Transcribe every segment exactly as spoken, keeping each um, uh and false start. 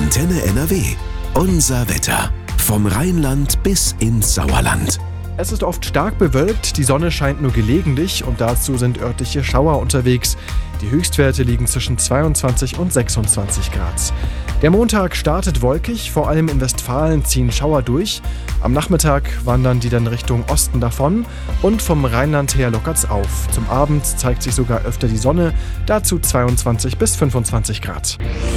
Antenne N R W. Unser Wetter. Vom Rheinland bis ins Sauerland. Es ist oft stark bewölkt, die Sonne scheint nur gelegentlich und dazu sind örtliche Schauer unterwegs. Die Höchstwerte liegen zwischen zweiundzwanzig und sechsundzwanzig Grad. Der Montag startet wolkig, vor allem in Westfalen ziehen Schauer durch. Am Nachmittag wandern die dann Richtung Osten davon und vom Rheinland her lockert's auf. Zum Abend zeigt sich sogar öfter die Sonne, dazu zweiundzwanzig bis fünfundzwanzig Grad.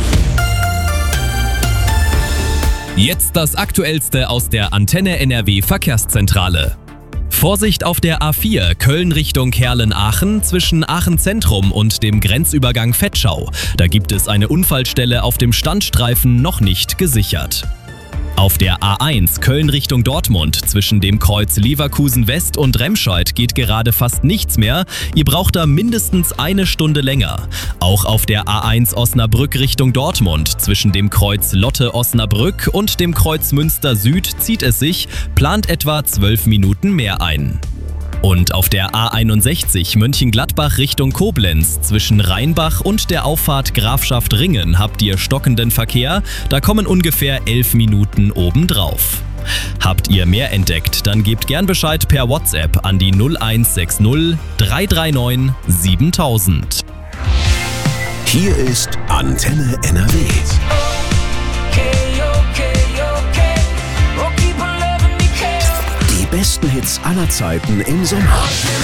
Jetzt das Aktuellste aus der Antenne N R W Verkehrszentrale. Vorsicht auf der A vier Köln Richtung Kerlen-Aachen zwischen Aachen Zentrum und dem Grenzübergang Vetschau. Da gibt es eine Unfallstelle auf dem Standstreifen noch nicht gesichert. Auf der A eins Köln Richtung Dortmund zwischen dem Kreuz Leverkusen West und Remscheid geht gerade fast nichts mehr. Ihr braucht da mindestens eine Stunde länger. Auch auf der A eins Osnabrück Richtung Dortmund zwischen dem Kreuz Lotte Osnabrück und dem Kreuz Münster Süd zieht es sich, plant etwa zwölf Minuten mehr ein. Und auf der A einundsechzig Mönchengladbach Richtung Koblenz zwischen Rheinbach und der Auffahrt Grafschaft Ringen habt ihr stockenden Verkehr, da kommen ungefähr elf Minuten obendrauf. Habt ihr mehr entdeckt, dann gebt gern Bescheid per WhatsApp an die null eins sechs null drei drei neun siebentausend. Hier ist Antenne N R W. Die besten Hits aller Zeiten im Sommer.